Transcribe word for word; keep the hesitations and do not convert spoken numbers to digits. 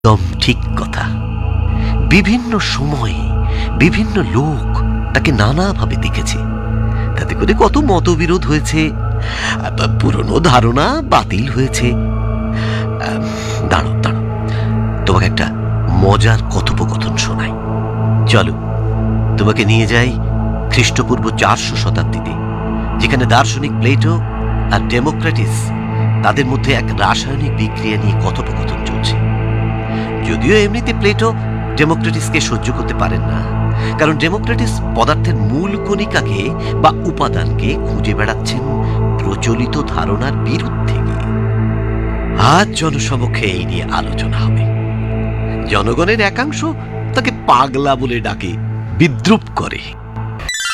একদম ঠিক কথা। বিভিন্ন সময়ে বিভিন্ন লোক তাকে নানাভাবে দেখেছে, তাতে করে কত মতবিরোধ হয়েছে, পুরনো ধারণা বাতিল হয়েছে। দাঁড়ো দাঁড়ো, তোমাকে একটা মজার কথোপকথন শোনাই। চলো তোমাকে নিয়ে যাই খ্রিস্টপূর্ব চারশো শতাব্দীতে, যেখানে দার্শনিক প্লেটো আর ডেমোক্রেটিস তাদের মধ্যে এক রাসায়নিক বিক্রিয়া নিয়ে কথোপকথন চলছে। যদিও এমনিতে প্লেটো ডেমোক্রেটিসকে সহ্য করতে পারেন না, কারণ ডেমোক্রেটিস পদার্থের মূল কণিকাকে বা উপাদানকে খুঁজে বেড়াচ্ছেন প্রচলিত ধারণার বিরুদ্ধে গিয়ে। আজ জনসমক্ষে এই নিয়ে আলোচনা হবে। জনগণের একাংশ তাকে পাগলা বলে ডাকে, বিদ্রুপ করে।